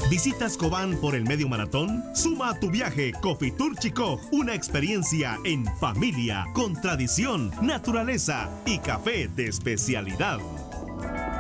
¿Visitas Cobán por el medio maratón? Suma a tu viaje Cofitour Chicó, una experiencia en familia, con tradición, naturaleza y café de especialidad.